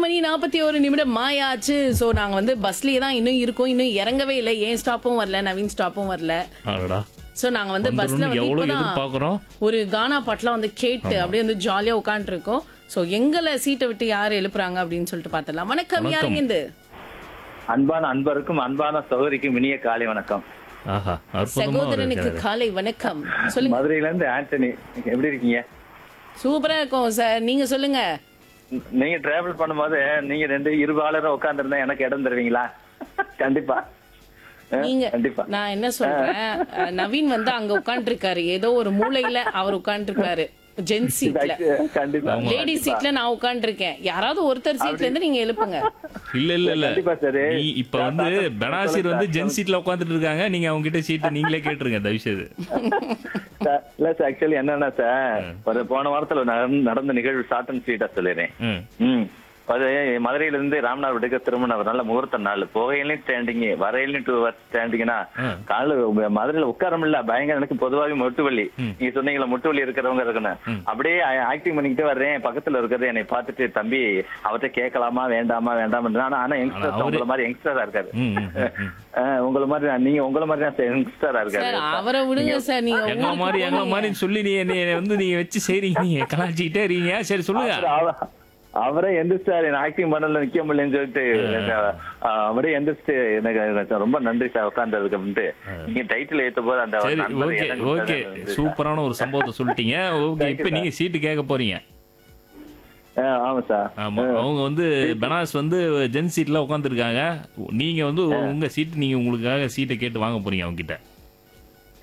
8:41 ஆயாச்சு. ஸோ நாங்க வந்து பஸ்லயே தான் இன்னும் இருக்கோம். இன்னும் இறங்கவே இல்லை. ஏன் ஸ்டாப்பும் வரல, நவீன் ஸ்டாப்பும் வரல. அடடா ஸோ நாங்க வந்து பஸ்ல வந்துருன்னு வந்து எவ்வளவு இப்பதான் எதிர்பார்க்கிறோம். ஒரு கானா பாட்டுலாம் வந்து கேட்டு அப்படியே வந்து ஜாலியா உட்காந்துட்டு இருக்கோம். ஸோ எங்களை சீட்டை விட்டு யார் எழுப்புறாங்க அப்படின்னு சொல்லிட்டு பார்த்துடலாம். வணக்கம், வணக்கம். யாருங்க இது? அன்பான அன்பருக்கும் அன்பான சகோதரிக்கும் இனிய காலை வணக்கம். ஆஹா அற்புதமா சகோதரனுக்கு இருக்கிறது. காலை வணக்கம். சொல்லுங்க. மதுரையில இருந்து ஆண்டனி. எப்படி இருக்கீங்க? சூப்பரா இருக்கும் சார், நீங்க சொல்லுங்க. நீங்க டிராவல் பண்ணும்போது நீங்க இருபாலரும் உட்கார்ந்து இருந்தா எனக்கு இடம் தருவீங்களா? கண்டிப்பா. நீங்க கண்டிப்பா. நான் என்ன சொல்றேன், நவீன் வந்து அங்க உட்கார்ந்து இருக்காரு, ஏதோ ஒரு மூலையில அவர் உட்கார்ந்து இருக்காரு ஜென் சீட்ல. கண்டிப்பா. லேடி சீட்ல நான் உட்கார்ந்து இருக்கேன். யாராவது ஒருத்தர் சீட்ல இருந்து நீங்க எழுப்புங்க. இல்ல கண்டிப்பா சரி. நீ இப்ப வந்து பெனாசிர் வந்து ஜென் சீட்ல உட்கார்ந்துட்டு இருக்காங்க. நீங்க அவங்க கிட்ட சீட்டை நீங்களே கேட்டுருங்க தயவு செய்து. இல்ல சார், ஆக்சுவலி என்னன்னா சார், ஒரு போன வாரத்துல நடந்த நிகழ்வு ஷார்ட் அண்ட் ஸ்வீட்டா சொல்லிடுறேன். ம். அது மதுரையில இருந்து ராமநாதபுரத்துக்கு திருமணம் நல்ல முகூர்த்த நாள். போகையிலையும் ஸ்டாண்டிங், வரையிலையும் 2 hours ஸ்டாண்டிங்னா காலைல மதுரையில உட்கார முடியல. பயங்கர எனக்கு பொதுவாகவே முட்டு வலி. நீங்க சொன்னீங்களா முட்டு வலி இருக்கிறவங்க இருக்கணும். அப்படியே ஆக்டிங் பண்ணிக்கிட்டே வர்றேன். பக்கத்துல இருக்கிறது என்னை பார்த்துட்டு, தம்பி அவர்கிட்ட கேட்கலாமா வேண்டாமா வேண்டாம். ஆனா யங்ஸ்டர் உங்களை மாதிரி யங்ஸ்டரா இருக்காரு. உங்களை மாதிரி நீங்க உங்களை மாதிரி தான் யங்ஸ்டரா இருக்காரு. சார் அவரை விடுங்க சார். நீங்க எங்க மாதிரி சொல்லி நீ வந்து நீங்க வச்சு செய்றீங்க, நீங்க கலாச்சிக்கிட்டே இருக்கீங்க. சரி சொல்லுங்க. அவரே எந்திரிச்சாரு, ஆக்டிங் பண்ணல நிக்க முடியலன்னு சொல்லிட்டு அவரே எந்திரிச்சு எனக்கு ரொம்ப நன்றி சார் உட்கார்ந்ததுக்கு அப்படின்ட்டு. நீங்க டைட்டில் ஏத்த போது அந்த சரி ஓகே சூப்பரான ஒரு சம்பவத்தை சொல்லிட்டீங்க. ஓகே இப்ப நீங்க சீட்டு கேட்க போறீங்க. ஆமா சார். ஆமா அவங்க வந்து பெனாஸ் வந்து ஜென் சீட்ல உட்காந்துருக்காங்க. நீங்க வந்து உங்க சீட் நீங்க உங்களுக்காக சீட்டை கேட்டு வாங்க போறீங்க அவங்க கிட்ட.